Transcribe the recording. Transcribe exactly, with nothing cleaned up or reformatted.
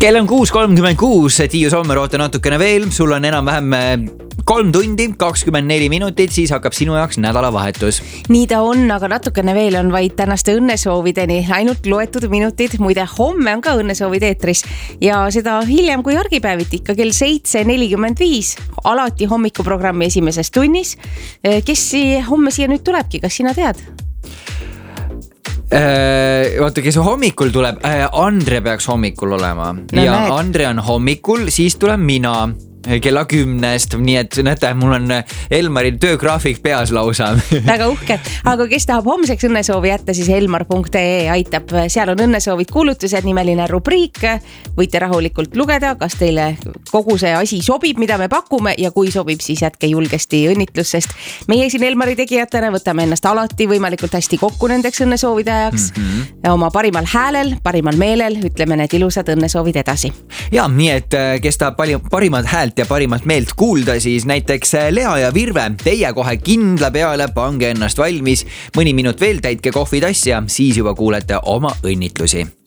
Kell on kuus kolmkümmend kuus, Tiiu Sommer oota natukene veel, sul on enam-vähem kolm tundi, kakskümmend neli minutit, siis hakkab sinu jaoks nädalavahetus. Nii ta on, aga natukene veel on vaid tänaste õnnesoovideni ainult loetud minutid. Muide, homme on ka õnnesoovid eetris ja seda hiljem kui argipäeviti, ikka kell seitse nelikümmend viis, alati hommikuprogrammi esimeses tunnis. Kes homme siia nüüd tulebki, kas sina tead? Äh, oota, kes hommikul tuleb? Äh, Andre peaks hommikul olema no, ja näed. Andre on hommikul, siis tuleb mina kella kümnest, nii et näete, mul on Elmari töögraafik peas lausa. Väga uhke, aga kes tahab homseks õnnesoovi jätta, siis elmar punkt ee aitab. Seal on õnnesoovid kuulutused, nimeline rubriik. Võite rahulikult lugeda, kas teile kogu see asi sobib, mida me pakume ja kui sobib, siis jätke julgesti õnnitlus, sest meie siin Elmari tegijatena võtame ennast alati võimalikult hästi kokku nendeks õnnesoovide ajaks. Mm-hmm. Oma parimal häälel, parimal meelel ütleme need ilusad õnnesoovid edasi. Ja, nii et kes tahab palju, parimad häält ja parimat meelt kuulda, siis näiteks Lea ja Virve, teie kohe kindla peale, pange ennast valmis, mõni minut veel täitke kohvitassi ja siis juba kuulete oma õnnitlusi.